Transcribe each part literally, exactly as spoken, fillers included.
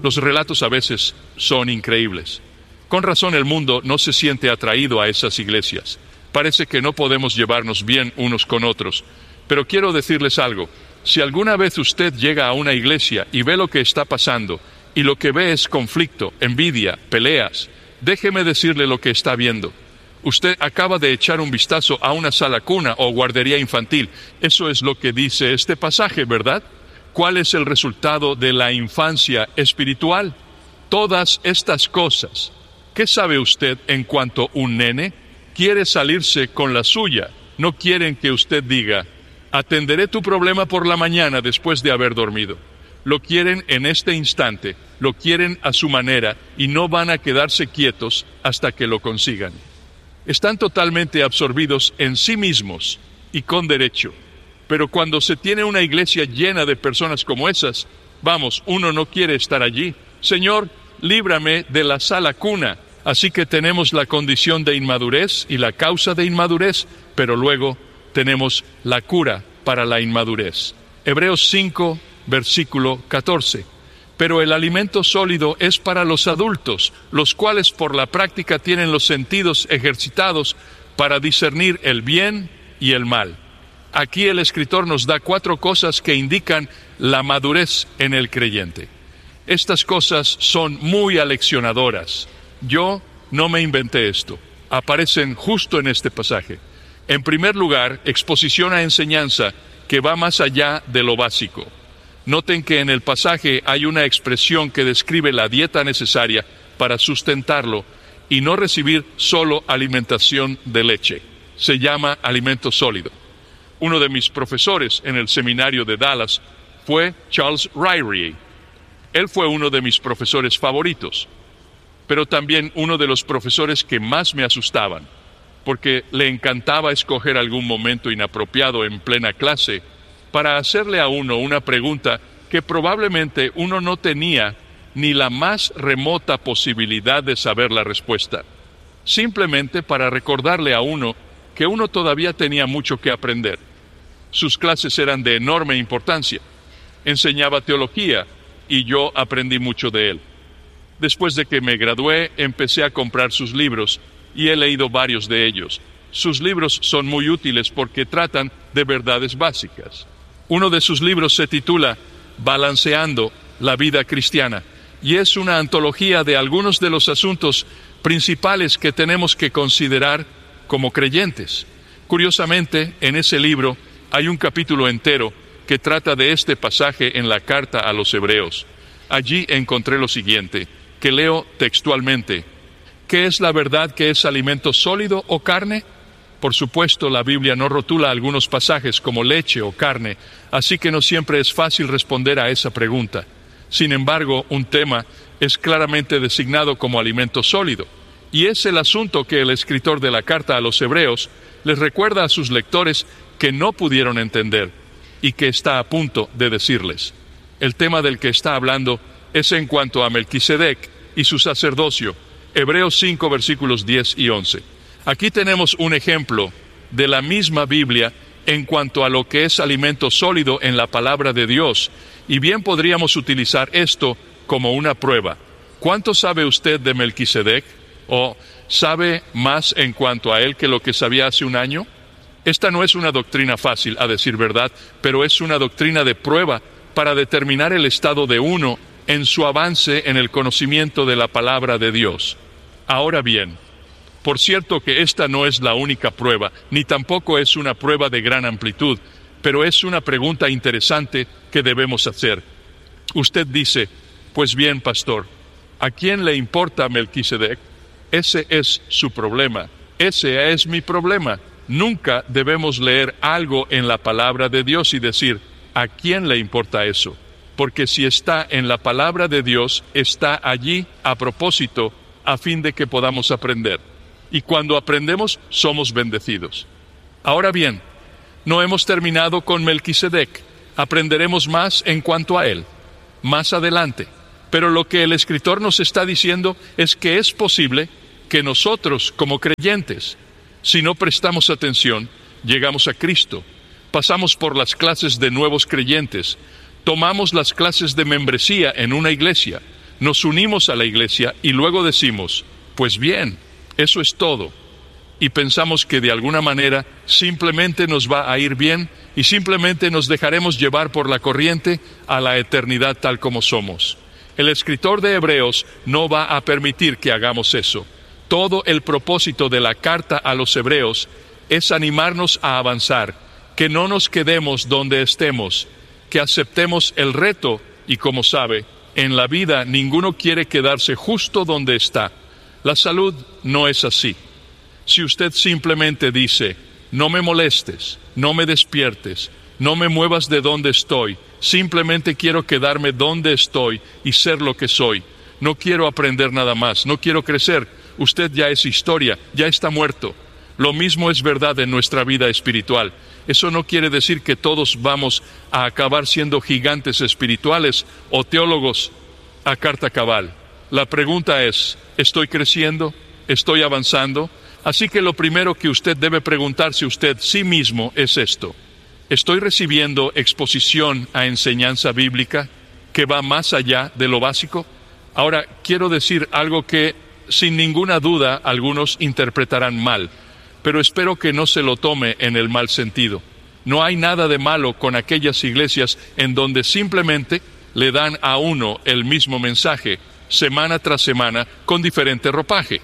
Los relatos a veces son increíbles. Con razón el mundo no se siente atraído a esas iglesias. Parece que no podemos llevarnos bien unos con otros. Pero quiero decirles algo. Si alguna vez usted llega a una iglesia y ve lo que está pasando, y lo que ve es conflicto, envidia, peleas, déjeme decirle lo que está viendo. Usted acaba de echar un vistazo a una sala cuna o guardería infantil. Eso es lo que dice este pasaje, ¿verdad? ¿Cuál es el resultado de la infancia espiritual? Todas estas cosas. ¿Qué sabe usted en cuanto un nene quiere salirse con la suya? No quieren que usted diga, atenderé tu problema por la mañana después de haber dormido. Lo quieren en este instante, lo quieren a su manera y no van a quedarse quietos hasta que lo consigan. Están totalmente absorbidos en sí mismos y con derecho. Pero cuando se tiene una iglesia llena de personas como esas, vamos, uno no quiere estar allí. Señor, líbrame de la sala cuna. Así que tenemos la condición de inmadurez y la causa de inmadurez, pero luego tenemos la cura para la inmadurez. Hebreos cinco, versículo catorce. Pero el alimento sólido es para los adultos, los cuales por la práctica tienen los sentidos ejercitados para discernir el bien y el mal. Aquí el escritor nos da cuatro cosas que indican la madurez en el creyente. Estas cosas son muy aleccionadoras. Yo no me inventé esto. Aparecen justo en este pasaje. En primer lugar, exposición a enseñanza que va más allá de lo básico. Noten que en el pasaje hay una expresión que describe la dieta necesaria para sustentarlo y no recibir solo alimentación de leche. Se llama alimento sólido. Uno de mis profesores en el seminario de Dallas fue Charles Ryrie. Él fue uno de mis profesores favoritos, pero también uno de los profesores que más me asustaban, porque le encantaba escoger algún momento inapropiado en plena clase para hacerle a uno una pregunta que probablemente uno no tenía ni la más remota posibilidad de saber la respuesta, simplemente para recordarle a uno que uno todavía tenía mucho que aprender. Sus clases eran de enorme importancia. Enseñaba teología y yo aprendí mucho de él. Después de que me gradué, empecé a comprar sus libros y he leído varios de ellos. Sus libros son muy útiles porque tratan de verdades básicas. Uno de sus libros se titula Balanceando la vida cristiana y es una antología de algunos de los asuntos principales que tenemos que considerar como creyentes. Curiosamente, en ese libro hay un capítulo entero que trata de este pasaje en la carta a los Hebreos. Allí encontré lo siguiente, que leo textualmente. ¿Qué es la verdad que es alimento sólido o carne? Por supuesto, la Biblia no rotula algunos pasajes como leche o carne, así que no siempre es fácil responder a esa pregunta. Sin embargo, un tema es claramente designado como alimento sólido, y es el asunto que el escritor de la carta a los Hebreos les recuerda a sus lectores que no pudieron entender y que está a punto de decirles. El tema del que está hablando es en cuanto a Melquisedec y su sacerdocio, Hebreos cinco, versículos diez y once. Aquí tenemos un ejemplo de la misma Biblia en cuanto a lo que es alimento sólido en la palabra de Dios, y bien podríamos utilizar esto como una prueba. ¿Cuánto sabe usted de Melquisedec? ¿O sabe más en cuanto a él que lo que sabía hace un año? Esta no es una doctrina fácil, a decir verdad, pero es una doctrina de prueba para determinar el estado de uno en su avance en el conocimiento de la palabra de Dios. Ahora bien, por cierto que esta no es la única prueba, ni tampoco es una prueba de gran amplitud, pero es una pregunta interesante que debemos hacer. Usted dice, pues bien, pastor, ¿a quién le importa Melquisedec? Ese es su problema, ese es mi problema. Nunca debemos leer algo en la palabra de Dios y decir, ¿a quién le importa eso? Porque si está en la palabra de Dios, está allí a propósito, a fin de que podamos aprender. Y cuando aprendemos, somos bendecidos. Ahora bien, no hemos terminado con Melquisedec. Aprenderemos más en cuanto a él, más adelante. Pero lo que el escritor nos está diciendo es que es posible que nosotros, como creyentes, si no prestamos atención, llegamos a Cristo, pasamos por las clases de nuevos creyentes, tomamos las clases de membresía en una iglesia, nos unimos a la iglesia y luego decimos, pues bien, eso es todo. Y pensamos que de alguna manera simplemente nos va a ir bien y simplemente nos dejaremos llevar por la corriente a la eternidad tal como somos. El escritor de Hebreos no va a permitir que hagamos eso. Todo el propósito de la carta a los Hebreos es animarnos a avanzar, que no nos quedemos donde estemos, que aceptemos el reto y, como sabe, en la vida ninguno quiere quedarse justo donde está. La salud no es así. Si usted simplemente dice, no me molestes, no me despiertes, no me muevas de donde estoy, simplemente quiero quedarme donde estoy y ser lo que soy, no quiero aprender nada más, no quiero crecer, usted ya es historia, ya está muerto. Lo mismo es verdad en nuestra vida espiritual. Eso no quiere decir que todos vamos a acabar siendo gigantes espirituales o teólogos a carta cabal. La pregunta es, ¿estoy creciendo? ¿Estoy avanzando? Así que lo primero que usted debe preguntarse usted sí mismo es esto. ¿Estoy recibiendo exposición a enseñanza bíblica que va más allá de lo básico? Ahora, quiero decir algo que sin ninguna duda algunos interpretarán mal, pero espero que no se lo tome en el mal sentido. No hay nada de malo con aquellas iglesias en donde simplemente le dan a uno el mismo mensaje, semana tras semana, con diferente ropaje.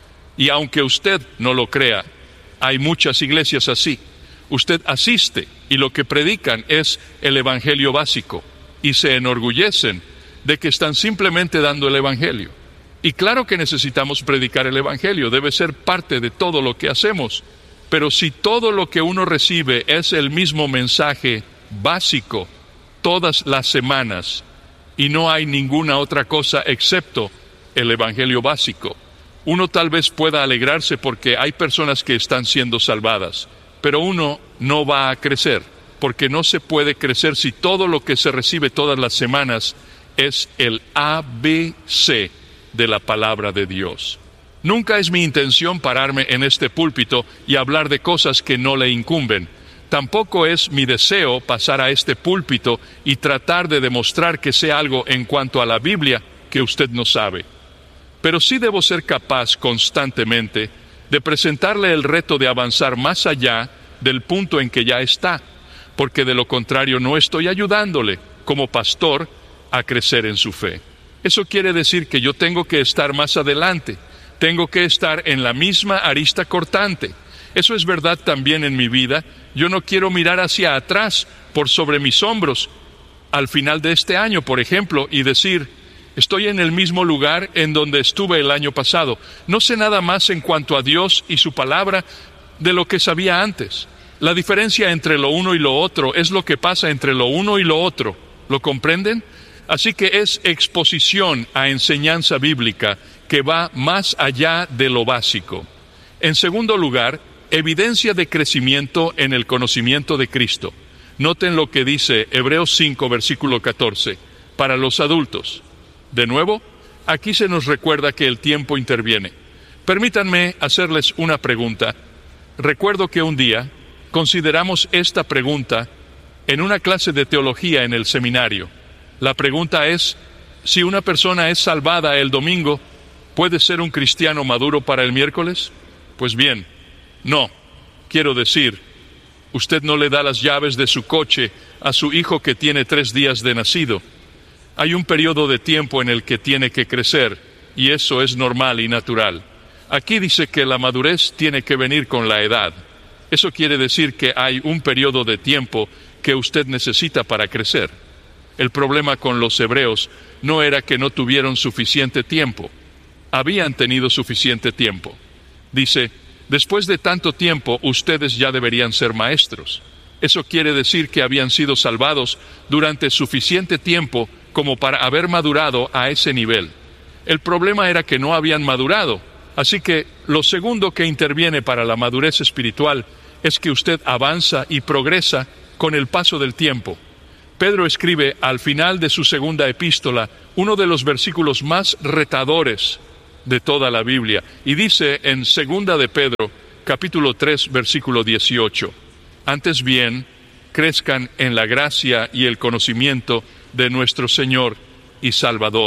Y aunque usted no lo crea, hay muchas iglesias así. Usted asiste y lo que predican es el evangelio básico y se enorgullecen de que están simplemente dando el evangelio. Y claro que necesitamos predicar el evangelio, debe ser parte de todo lo que hacemos. Pero si todo lo que uno recibe es el mismo mensaje básico todas las semanas y no hay ninguna otra cosa excepto el evangelio básico, uno tal vez pueda alegrarse porque hay personas que están siendo salvadas, pero uno no va a crecer, porque no se puede crecer si todo lo que se recibe todas las semanas es el A B C de la palabra de Dios. Nunca es mi intención pararme en este púlpito y hablar de cosas que no le incumben. Tampoco es mi deseo pasar a este púlpito y tratar de demostrar que sé algo en cuanto a la Biblia que usted no sabe. Pero sí debo ser capaz constantemente de presentarle el reto de avanzar más allá del punto en que ya está, porque de lo contrario no estoy ayudándole, como pastor, a crecer en su fe. Eso quiere decir que yo tengo que estar más adelante, tengo que estar en la misma arista cortante. Eso es verdad también en mi vida. Yo no quiero mirar hacia atrás, por sobre mis hombros, al final de este año, por ejemplo, y decir, estoy en el mismo lugar en donde estuve el año pasado. No sé nada más en cuanto a Dios y su palabra de lo que sabía antes. La diferencia entre lo uno y lo otro es lo que pasa entre lo uno y lo otro. ¿Lo comprenden? Así que es exposición a enseñanza bíblica que va más allá de lo básico. En segundo lugar, evidencia de crecimiento en el conocimiento de Cristo. Noten lo que dice Hebreos cinco, versículo catorce, para los adultos. De nuevo, aquí se nos recuerda que el tiempo interviene. Permítanme hacerles una pregunta. Recuerdo que un día consideramos esta pregunta en una clase de teología en el seminario. La pregunta es, si una persona es salvada el domingo, ¿puede ser un cristiano maduro para el miércoles? Pues bien, no. Quiero decir, usted no le da las llaves de su coche a su hijo que tiene tres días de nacido. Hay un periodo de tiempo en el que tiene que crecer, y eso es normal y natural. Aquí dice que la madurez tiene que venir con la edad. Eso quiere decir que hay un periodo de tiempo que usted necesita para crecer. El problema con los hebreos no era que no tuvieron suficiente tiempo. Habían tenido suficiente tiempo. Dice, después de tanto tiempo, ustedes ya deberían ser maestros. Eso quiere decir que habían sido salvados durante suficiente tiempo como para haber madurado a ese nivel. El problema era que no habían madurado. Así que lo segundo que interviene para la madurez espiritual es que usted avanza y progresa con el paso del tiempo. Pedro escribe al final de su segunda epístola uno de los versículos más retadores de toda la Biblia, y dice en segunda de Pedro, capítulo tres, versículo dieciocho, antes bien, crezcan en la gracia y el conocimiento de nuestro Señor y Salvador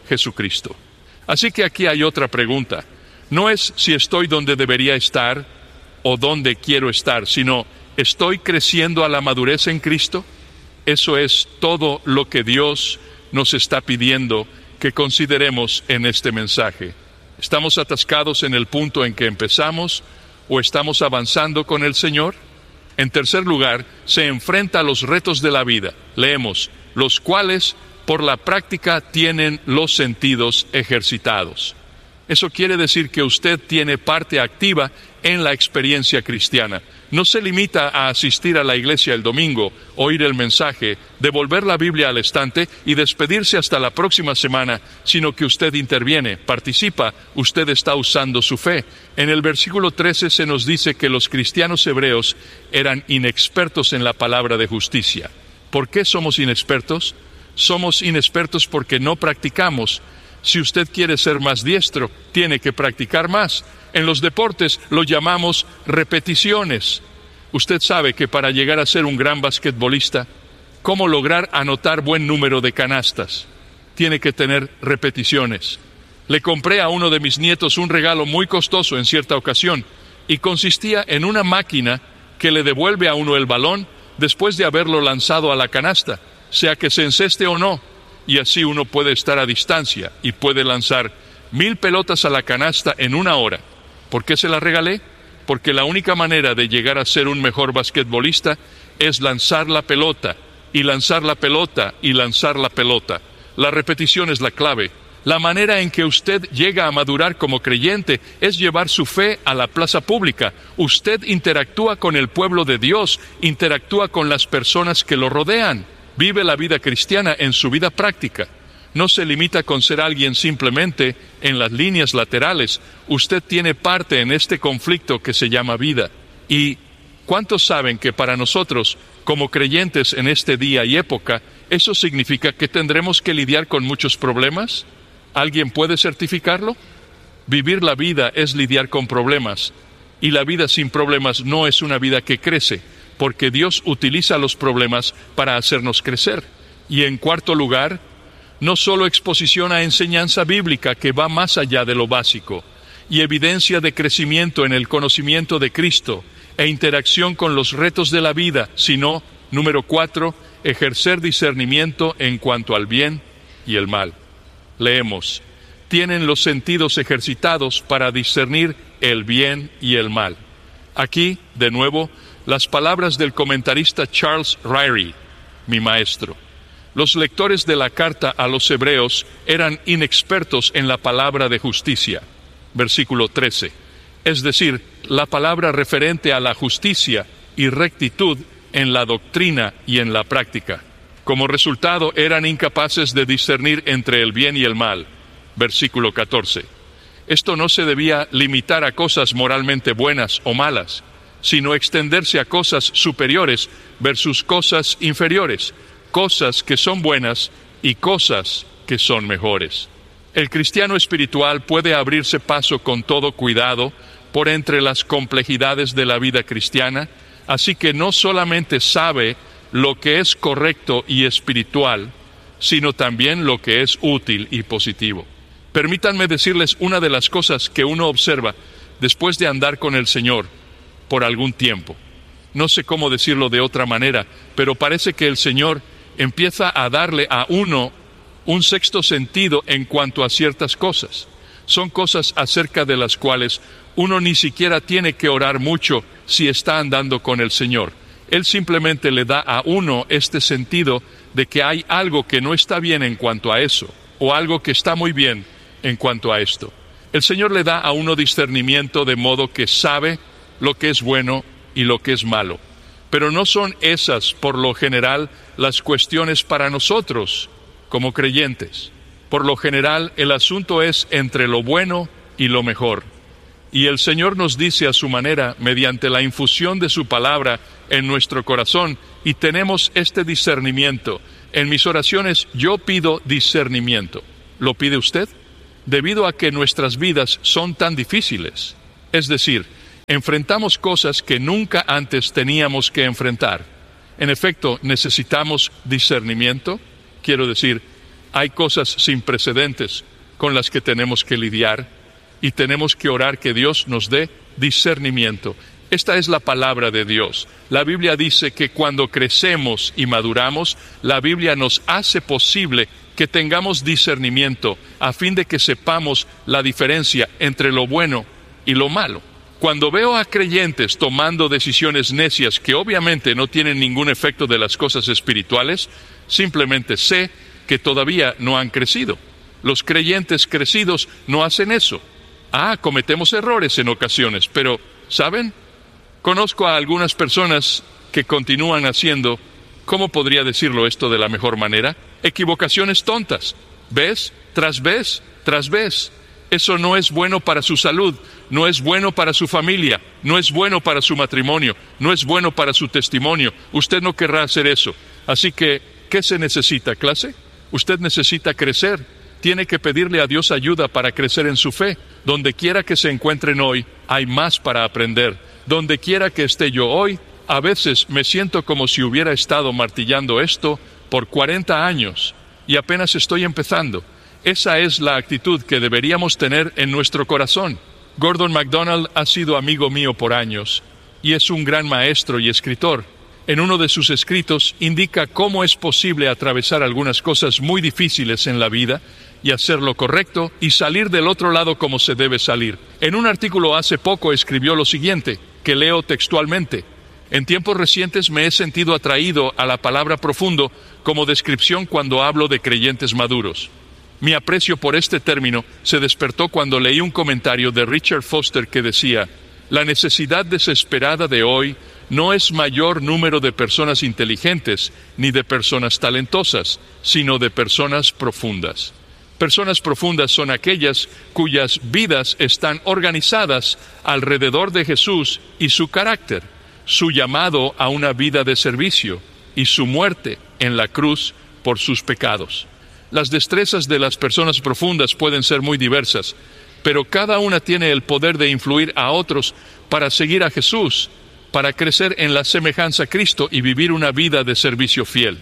Jesucristo. Así que aquí hay otra pregunta. No es si estoy donde debería estar o donde quiero estar, sino ¿estoy creciendo a la madurez en Cristo? Eso es todo lo que Dios nos está pidiendo que consideremos en este mensaje. ¿Estamos atascados en el punto en que empezamos o estamos avanzando con el Señor? En tercer lugar, se enfrenta a los retos de la vida. Leemos, los cuales por la práctica tienen los sentidos ejercitados. Eso quiere decir que usted tiene parte activa en la experiencia cristiana. No se limita a asistir a la iglesia el domingo, oír el mensaje, devolver la Biblia al estante y despedirse hasta la próxima semana, sino que usted interviene, participa, usted está usando su fe. En el versículo trece se nos dice que los cristianos hebreos eran inexpertos en la palabra de justicia. ¿Por qué somos inexpertos? Somos inexpertos porque no practicamos. Si usted quiere ser más diestro, tiene que practicar más. En los deportes lo llamamos repeticiones. Usted sabe que para llegar a ser un gran basquetbolista, ¿cómo lograr anotar buen número de canastas? Tiene que tener repeticiones. Le compré a uno de mis nietos un regalo muy costoso en cierta ocasión y consistía en una máquina que le devuelve a uno el balón después de haberlo lanzado a la canasta, sea que se enceste o no. Y así uno puede estar a distancia y puede lanzar mil pelotas a la canasta en una hora. ¿Por qué se la regalé? Porque la única manera de llegar a ser un mejor basquetbolista es lanzar la pelota, y lanzar la pelota, y lanzar la pelota. La repetición es la clave. La manera en que usted llega a madurar como creyente es llevar su fe a la plaza pública. Usted interactúa con el pueblo de Dios, interactúa con las personas que lo rodean. Vive la vida cristiana en su vida práctica. No se limita con ser alguien simplemente en las líneas laterales. Usted tiene parte en este conflicto que se llama vida. ¿Y cuántos saben que para nosotros, como creyentes en este día y época, eso significa que tendremos que lidiar con muchos problemas? ¿Alguien puede certificarlo? Vivir la vida es lidiar con problemas. Y la vida sin problemas no es una vida que crece, porque Dios utiliza los problemas para hacernos crecer. Y en cuarto lugar, no solo exposición a enseñanza bíblica que va más allá de lo básico, y evidencia de crecimiento en el conocimiento de Cristo e interacción con los retos de la vida, sino, número cuatro, ejercer discernimiento en cuanto al bien y el mal. Leemos, tienen los sentidos ejercitados para discernir el bien y el mal. Aquí, de nuevo, las palabras del comentarista Charles Ryrie, mi maestro. Los lectores de la carta a los hebreos eran inexpertos en la palabra de justicia. Versículo trece. Es decir, la palabra referente a la justicia y rectitud en la doctrina y en la práctica. Como resultado, eran incapaces de discernir entre el bien y el mal. Versículo catorce. Esto no se debía limitar a cosas moralmente buenas o malas, sino extenderse a cosas superiores versus cosas inferiores, cosas que son buenas y cosas que son mejores. El cristiano espiritual puede abrirse paso con todo cuidado por entre las complejidades de la vida cristiana, así que no solamente sabe lo que es correcto y espiritual, sino también lo que es útil y positivo. Permítanme decirles una de las cosas que uno observa después de andar con el Señor por algún tiempo. No sé cómo decirlo de otra manera, pero parece que el Señor empieza a darle a uno un sexto sentido en cuanto a ciertas cosas. Son cosas acerca de las cuales uno ni siquiera tiene que orar mucho si está andando con el Señor. Él simplemente le da a uno este sentido de que hay algo que no está bien en cuanto a eso, o algo que está muy bien en cuanto a esto. El Señor le da a uno discernimiento de modo que sabe lo que es bueno y lo que es malo. Pero no son esas, por lo general, las cuestiones para nosotros como creyentes. Por lo general, el asunto es entre lo bueno y lo mejor. Y el Señor nos dice a su manera, mediante la infusión de su palabra en nuestro corazón, y tenemos este discernimiento. En mis oraciones yo pido discernimiento. ¿Lo pide usted? Debido a que nuestras vidas son tan difíciles. Es decir, enfrentamos cosas que nunca antes teníamos que enfrentar. En efecto, necesitamos discernimiento. Quiero decir, Hay cosas sin precedentes con las que tenemos que lidiar y tenemos que orar que Dios nos dé discernimiento. Esta es la palabra de Dios. La Biblia dice que cuando crecemos y maduramos, la Biblia nos hace posible que tengamos discernimiento a fin de que sepamos la diferencia entre lo bueno y lo malo. Cuando veo a creyentes tomando decisiones necias que obviamente no tienen ningún efecto de las cosas espirituales, simplemente sé que todavía no han crecido. Los creyentes crecidos no hacen eso. Ah, cometemos errores en ocasiones, pero, ¿saben? Conozco a algunas personas que continúan haciendo, ¿cómo podría decirlo esto de la mejor manera? Equivocaciones tontas, vez tras vez tras vez. Eso no es bueno para su salud, no es bueno para su familia, no es bueno para su matrimonio, no es bueno para su testimonio. Usted no querrá hacer eso. Así que, ¿qué se necesita, clase? Usted necesita crecer. Tiene que pedirle a Dios ayuda para crecer en su fe. Donde quiera que se encuentren hoy, hay más para aprender. Donde quiera que esté yo hoy, a veces me siento como si hubiera estado martillando esto por cuarenta años y apenas estoy empezando. Esa es la actitud que deberíamos tener en nuestro corazón. Gordon MacDonald ha sido amigo mío por años y es un gran maestro y escritor. En uno de sus escritos indica cómo es posible atravesar algunas cosas muy difíciles en la vida y hacer lo correcto y salir del otro lado como se debe salir. En un artículo hace poco escribió lo siguiente, que leo textualmente. En tiempos recientes me he sentido atraído a la palabra profundo como descripción cuando hablo de creyentes maduros. Mi aprecio por este término se despertó cuando leí un comentario de Richard Foster que decía: la necesidad desesperada de hoy no es mayor número de personas inteligentes ni de personas talentosas, sino de personas profundas. Personas profundas son aquellas cuyas vidas están organizadas alrededor de Jesús y su carácter, su llamado a una vida de servicio y su muerte en la cruz por sus pecados. Las destrezas de las personas profundas pueden ser muy diversas, pero cada una tiene el poder de influir a otros para seguir a Jesús, para crecer en la semejanza a Cristo y vivir una vida de servicio fiel.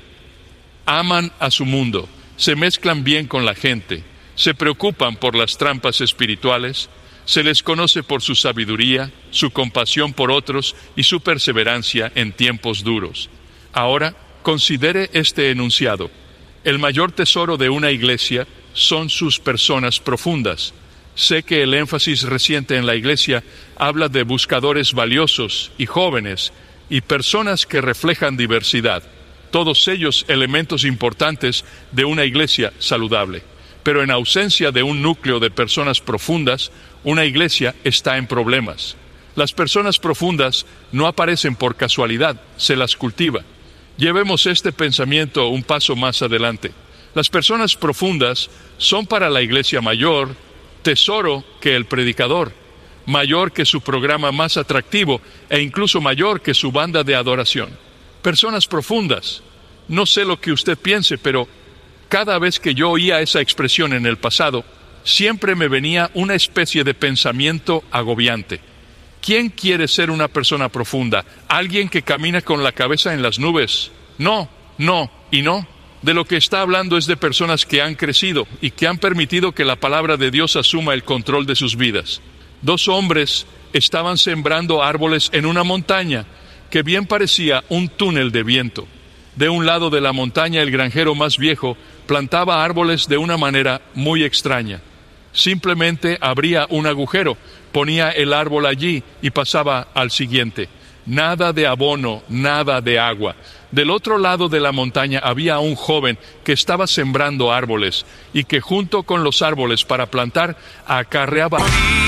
Aman a su mundo, se mezclan bien con la gente, se preocupan por las trampas espirituales, se les conoce por su sabiduría, su compasión por otros y su perseverancia en tiempos duros. Ahora, considere este enunciado. El mayor tesoro de una iglesia son sus personas profundas. Sé que el énfasis reciente en la iglesia habla de buscadores valiosos y jóvenes y personas que reflejan diversidad. Todos ellos elementos importantes de una iglesia saludable. Pero en ausencia de un núcleo de personas profundas, una iglesia está en problemas. Las personas profundas no aparecen por casualidad, se las cultiva. Llevemos este pensamiento un paso más adelante. Las personas profundas son para la iglesia mayor tesoro que el predicador, mayor que su programa más atractivo e incluso mayor que su banda de adoración. Personas profundas. No sé lo que usted piense, pero cada vez que yo oía esa expresión en el pasado, siempre me venía una especie de pensamiento agobiante. ¿Quién quiere ser una persona profunda? ¿Alguien que camina con la cabeza en las nubes? No, no y no. De lo que está hablando es de personas que han crecido y que han permitido que la palabra de Dios asuma el control de sus vidas. Dos hombres estaban sembrando árboles en una montaña que bien parecía un túnel de viento. De un lado de la montaña, el granjero más viejo plantaba árboles de una manera muy extraña. Simplemente abría un agujero, ponía el árbol allí y pasaba al siguiente. Nada de abono, nada de agua. Del otro lado de la montaña había un joven que estaba sembrando árboles y que junto con los árboles para plantar acarreaba